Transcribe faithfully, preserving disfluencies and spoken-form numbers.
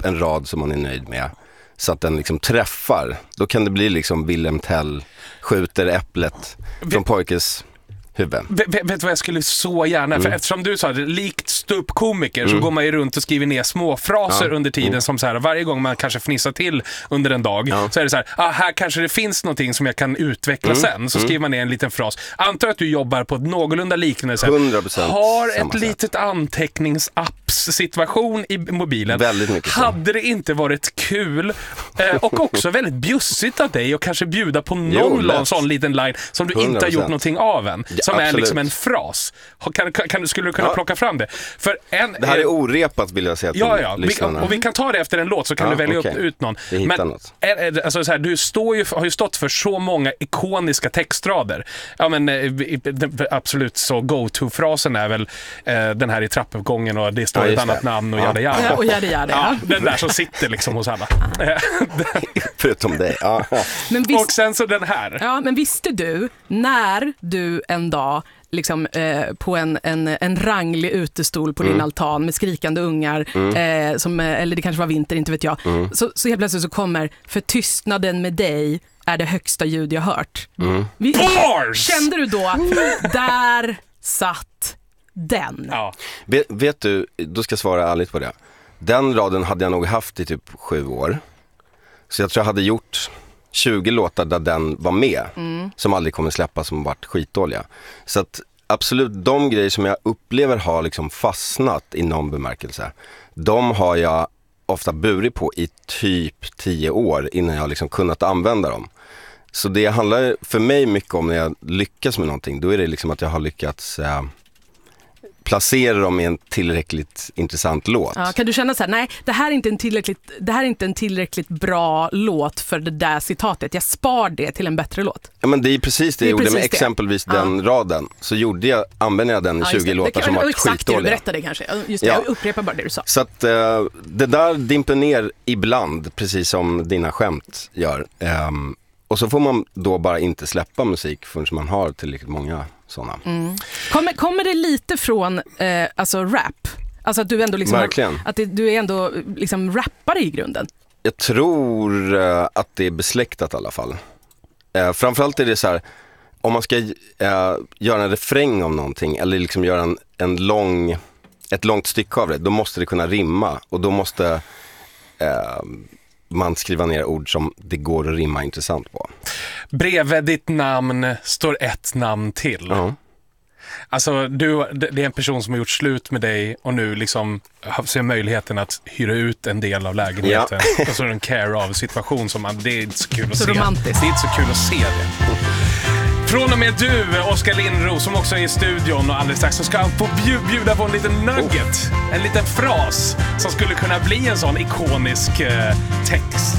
en rad som man är nöjd med så att den liksom träffar. Då kan det bli liksom Wilhelm Tell skjuter äpplet från pojkes huvud. Vet, vet du vad jag skulle så gärna, mm. för eftersom du sa det, likt ståuppkomiker mm. så går man ju runt och skriver ner små fraser ja. under tiden mm. som så här, varje gång man kanske fnissar till under en dag ja. så är det så här, ah, här kanske det finns någonting som jag kan utveckla mm. sen, så mm. skriver man ner en liten fras. Antar att du jobbar på ett någorlunda liknande sätt. hundra procent har ett samma litet sätt. anteckningsapps-situation i mobilen. Väldigt mycket så. Hade det inte varit kul eh, och också väldigt bjussigt av dig och kanske bjuda på någon jo, sån liten line som du hundra procent inte har gjort någonting av än, som ja, är liksom en fras. Kan, kan, kan, skulle du kunna ja. plocka fram det? För en, det här är orepat vill jag säga till ja, ja. lyssnarna. Vi, och vi kan ta det efter en låt så kan ja, du välja okay. upp ut någon. Men är, alltså, så här, du står ju, har ju stått för så många ikoniska textrader. Ja, men absolut så go-to-frasen är väl eh, den här i trappuppgången och det står ja, ett annat det. namn och ja. jada jada. Ja, och jada jada. Ja, den där som sitter liksom hos alla. Förutom dig. Ja. Men visst, och sen så den här. Ja, men visste du när du en dag liksom, eh, på en, en, en ranglig utestol på mm. din altan med skrikande ungar mm. eh, som, eller det kanske var vinter, inte vet jag mm. så, så helt plötsligt så kommer för tystnaden med dig är det högsta ljud jag hört. Mm. Vi, kände du då där satt den? Ja. Vet, vet du, då ska jag svara ärligt på det. Den raden hade jag nog haft i typ sju år. Så jag tror jag hade gjort tjugo låtar där den var med mm. som aldrig kommer släppa, som varit skitdåliga. Så att absolut de grejer som jag upplever har liksom fastnat i någon bemärkelse, de har jag ofta burit på i typ tio år innan jag liksom kunnat använda dem. Så det handlar för mig mycket om när jag lyckas med någonting, då är det liksom att jag har lyckats eh, placera dem i en tillräckligt intressant låt. Ja, kan du känna så här, nej, det här är inte en tillräckligt det här är inte en tillräckligt bra låt för det där citatet. Jag spar det till en bättre låt. Ja, men det är precis det, det jag gjorde med det. exempelvis den ja. raden. Så gjorde jag använde jag den i ja, tjugo låtar kan, som var skitdåliga. Exakt det du berättade kanske. Just det, ja. jag upprepar bara det du sa. Så att uh, det där dimper ner ibland, precis som dina skämt gör. Um, och så får man då bara inte släppa musik förrän man har tillräckligt många sådana. Mm. Kommer, kommer det lite från eh, alltså rap? Alltså att du ändå liksom Verkligen. att det, du är ändå liksom rappare i grunden. Jag tror uh, att det är besläktat i alla fall. Uh, framförallt är det så här, om man ska uh, göra en refräng om någonting eller liksom göra en, en lång, ett långt stycke av det, då måste det kunna rimma och då måste uh, man skriva ner ord som det går att rimma intressant på. Bredvid ditt namn står ett namn till. Uh-huh. Alltså, du, det är en person som har gjort slut med dig och nu liksom ser möjligheten att hyra ut en del av lägenheten. Ja. Och så är det en care-of-situation som man, det är inte så kul att så se. Romantiskt. Det är inte så kul att se det. Från och med du, Oskar Lindros, som också är i studion och alldeles strax så ska han få bjuda på en liten nugget. En liten fras som skulle kunna bli en sån ikonisk eh, text.